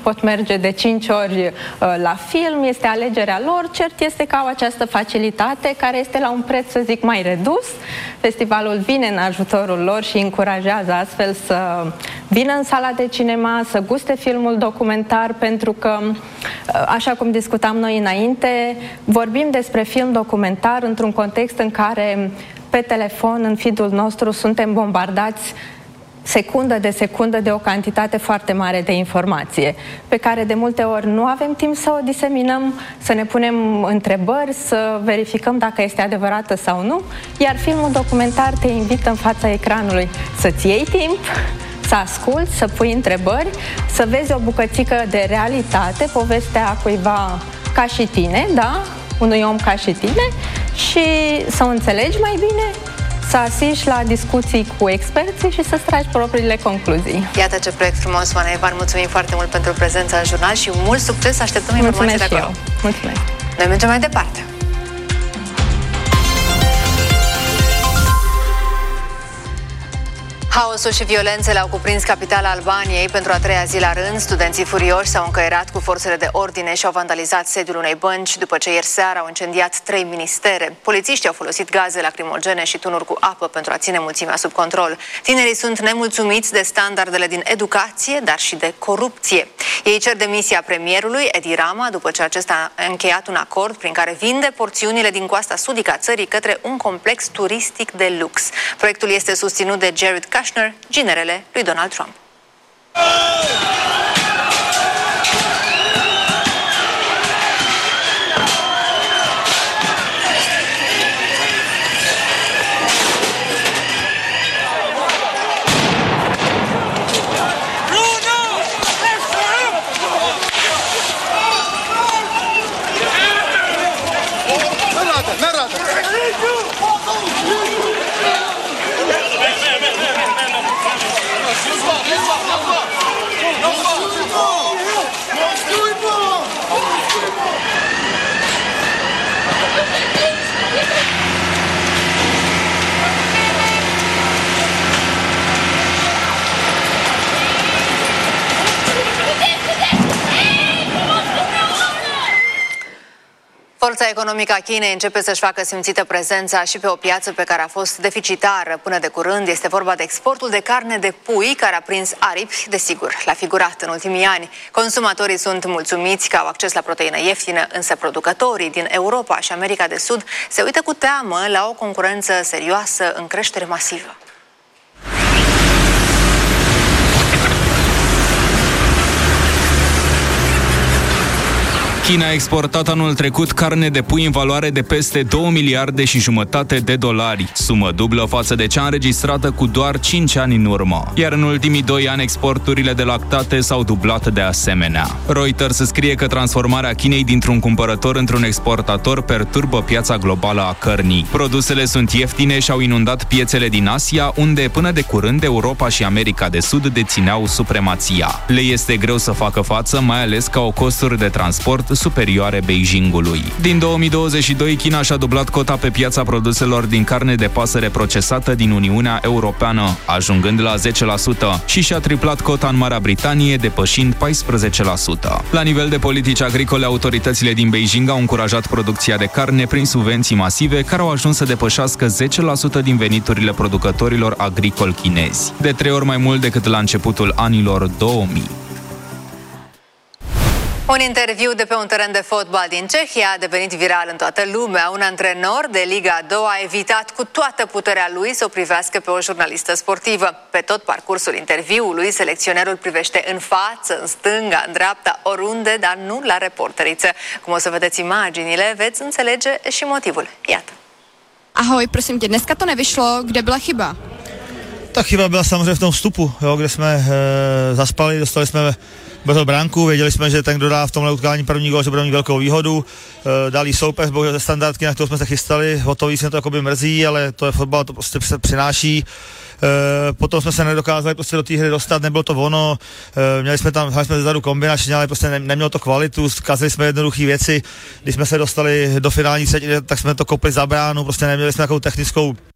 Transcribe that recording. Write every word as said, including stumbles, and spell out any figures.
pot merge de cinci ori la film, este alegerea lor. Cert este că au această facilitate care este la un preț, să zic, mai redus. Festivalul vine în ajutorul lor și încurajează astfel să vină în sala de cinema, să guste filmul documentar, pentru că, așa cum discutam noi înainte, vorbim despre film documentar într-un context în care pe telefon, în feed-ul nostru, suntem bombardați secundă de secundă de o cantitate foarte mare de informație, pe care de multe ori nu avem timp să o diseminăm, să ne punem întrebări, să verificăm dacă este adevărată sau nu, iar filmul documentar te invită în fața ecranului să-ți iei timp, să asculți, să pui întrebări, să vezi o bucățică de realitate, povestea cuiva ca și tine, da? Unui om ca și tine, și să o înțelegi mai bine, să asiști la discuții cu experții și să tragi propriile concluzii. Iată ce proiect frumos, Oana Ivan. Mulțumim foarte mult pentru prezența în jurnal și mult succes. Așteptăm informații de acolo. Mulțumesc. Noi mergem mai departe. Haosul și violențele au cuprins capitala Albaniei pentru a treia zi la rând. Studenții furioși s-au încăierat cu forțele de ordine și au vandalizat sediul unei bănci după ce ieri seara au incendiat trei ministere. Polițiștii au folosit gaze lacrimogene și tunuri cu apă pentru a ține mulțimea sub control. Tinerii sunt nemulțumiți de standardele din educație, dar și de corupție. Ei cer demisia premierului Edi Rama după ce acesta a încheiat un acord prin care vinde porțiunile din coasta sudică a țării către un complex turistic de lux. Proiectul este susținut de Jared Kushner, ginerele lui Donald Trump. Forța economică a Chinei începe să-și facă simțită prezența și pe o piață pe care a fost deficitară până de curând. Este vorba de exportul de carne de pui, care a prins aripi, desigur, l-a figurat în ultimii ani. Consumatorii sunt mulțumiți că au acces la proteină ieftină, însă producătorii din Europa și America de Sud se uită cu teamă la o concurență serioasă în creștere masivă. China a exportat anul trecut carne de pui în valoare de peste două miliarde și jumătate de dolari, sumă dublă față de cea înregistrată cu doar cinci ani în urmă. Iar în ultimii doi ani exporturile de lactate s-au dublat de asemenea. Reuters scrie că transformarea Chinei dintr-un cumpărător într-un exportator perturbă piața globală a cărnii. Produsele sunt ieftine și au inundat piețele din Asia, unde până de curând Europa și America de Sud dețineau supremația. Le este greu să facă față, mai ales că au costuri de transport superioare Beijingului. Din două mii douăzeci și doi, China și-a dublat cota pe piața produselor din carne de pasăre procesată din Uniunea Europeană, ajungând la zece la sută, și și-a triplat cota în Marea Britanie, depășind paisprezece la sută. La nivel de politici agricole, autoritățile din Beijing au încurajat producția de carne prin subvenții masive, care au ajuns să depășească zece la sută din veniturile producătorilor agricoli chinezi, de trei ori mai mult decât la începutul anilor două mii. Un interviu de pe un teren de fotbal din Cehia a devenit viral în toată lumea. Un antrenor de Liga a doua a evitat cu toată puterea lui să o privească pe o jurnalistă sportivă. Pe tot parcursul interviului, selecționerul privește în față, în stânga, în dreapta, oriunde, dar nu la reporteriță. Cum o să vedeți imaginile, veți înțelege și motivul. Iată. Ahoj, prosím tě, dneska to nevyšlo, kde byla chyba? Ta chyba byla samozřejmě v tom vstupu, jo, kde jsme e, zaspali, dostali jsme brzo branku, věděli jsme, že ten, kdo dá v tomhle utkání první gól, že bude mít velkou výhodu, e, dal jí soupeř, bohužel ze standardky, na kterou jsme se chystali, hotový se to jakoby mrzí, ale to je fotbal, to prostě se přináší. E, potom jsme se nedokázali prostě do té hry dostat, nebylo to ono, e, měli jsme tam, hráli jsme zezadu kombinačně, ale prostě ne, nemělo to kvalitu, zkazili jsme jednoduché věci, když jsme se dostali do finální třetiny, tak jsme to kopli za bránu, prostě neměli jsme takovou technickou